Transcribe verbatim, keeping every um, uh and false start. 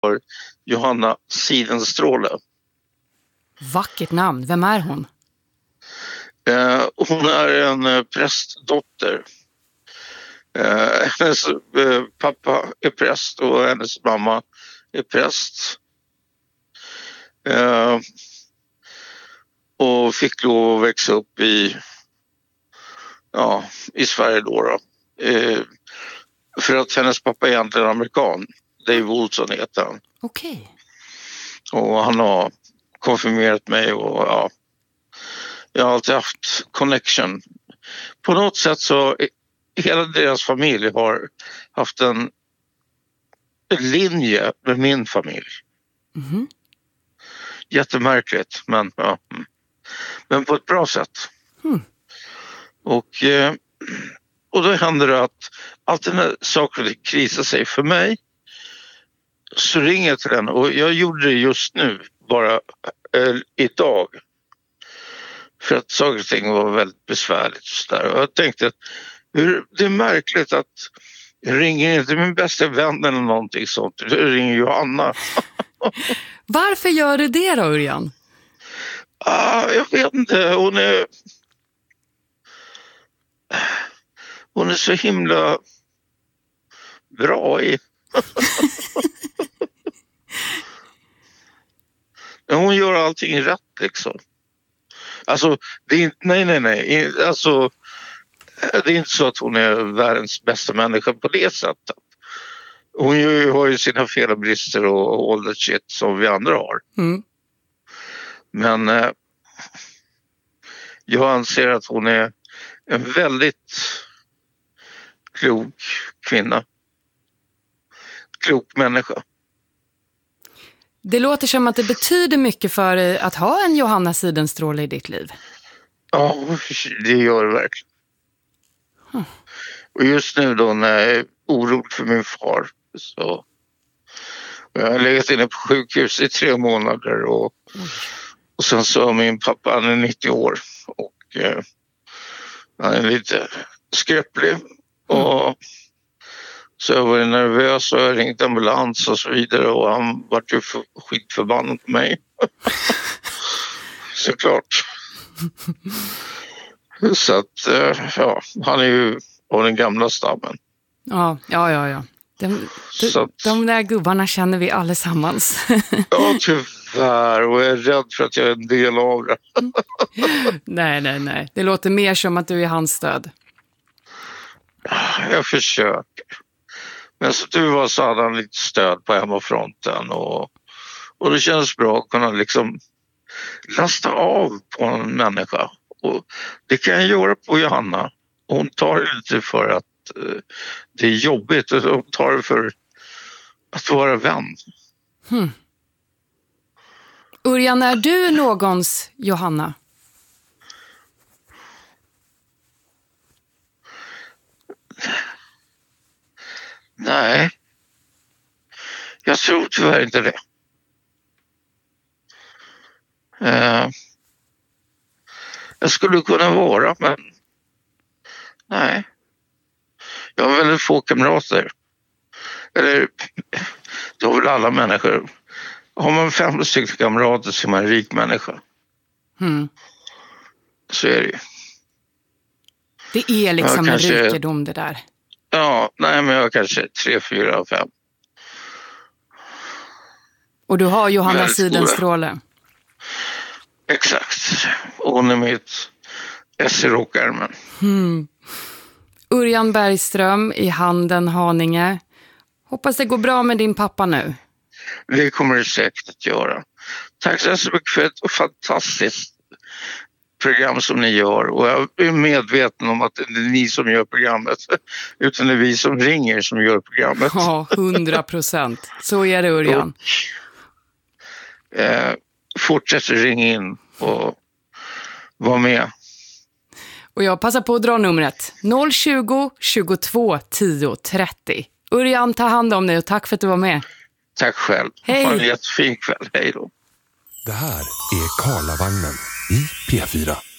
Johanna Sidenstråle. Vackert namn. Vem är hon? Eh, hon är en eh, prästdotter. Eh, hennes eh, pappa är präst och hennes mamma är präst. Eh, och fick lov att växa upp i, ja, i Sverige då. då. Eh, för att hennes pappa är egentligen amerikan. Dave Olsson heter han. Okej. Och han har konfirmerat mig och ja, jag har alltid haft connection. På något sätt så hela deras familj har haft en linje med min familj. Mm. Jättemärkligt, men ja. Men på ett bra sätt. Mm. Och, eh, och då händer det att alltid när saker krisar sig för mig så ringer jag till den. Och jag gjorde det just nu, bara eh, idag. För att saker och ting var väldigt besvärligt. Och så där. Och jag tänkte, hur, det är märkligt att jag ringer inte min bästa vän eller någonting sånt. Jag ringer Johanna. Varför gör du det då, Örjan? Ah, jag vet inte. Hon är... Hon är så himla bra i... Hon gör allting rätt liksom. Alltså, det är inte... Nej, nej, nej. Alltså, det är inte så att hon är världens bästa människa på det sättet. Hon har ju sina fel och brister och all that shit som vi andra har. Mm. Men eh, jag anser att hon är en väldigt klok kvinna. Klok människa. Det låter som att det betyder mycket för dig att ha en Johanna Sidenstråle i ditt liv. Ja, det gör det verkligen. Hmm. Och just nu då när jag är orolig för min far så jag har legat inne på sjukhus i tre månader och, mm. och sen så har min pappa, han är nittio år och eh, han är lite skröplig mm. och så jag var nervös och jag ringde ambulans och så vidare och han var ju för, skitförbannad på mig. Såklart. Så att, ja, han är ju av den gamla stammen. Ja, ja, ja, ja. De, de, att, de där gubbarna känner vi allesammans. Ja, tyvärr. Och jag är rädd för att jag är en del av det. Nej, nej, nej. Det låter mer som att du är hans stöd. Jag försöker. Men så du var så hade han lite stöd på hemmafronten. Och, och det känns bra att kunna liksom lasta av på en människa. Och det kan jag göra på Johanna. Hon tar det lite för att uh, det är jobbigt. Och hon tar det för att vara vän. Hmm. Örjan, är du någons Johanna? Nej. Jag tror tyvärr inte det. Uh, jag skulle kunna vara, men nej. Jag har väldigt få kamrater. Eller, det har väl alla människor. Har man fem stycken kamrater så är man en rik människa. Mm. Så är det ju. Det är liksom en kanske, rikedom det där. Ja, nej men jag har kanske tre, fyra, fem. Och du har Johanna Sidenstråle. Exakt. Och hon är mitt S i rockärmen. Hmm. Örjan Bergström i Handen, Haninge. Hoppas det går bra med din pappa nu. Det kommer det säkert att göra. Tack så mycket för ett fantastiskt program som ni gör. Och jag är medveten om att det är ni som gör programmet. Utan det är vi som ringer som gör programmet. Ja, hundra procent. Så är det, Örjan. Och, eh, fortsätter ringa in och vara med. Och jag passar på att dra numret noll tjugo, tjugotvå, tio, trettio. Örjan, ta hand om dig och tack för att du var med. Tack själv. Hej. Ha en jättefin kväll. Hej då. Det här är Karlavagnen i P fyra.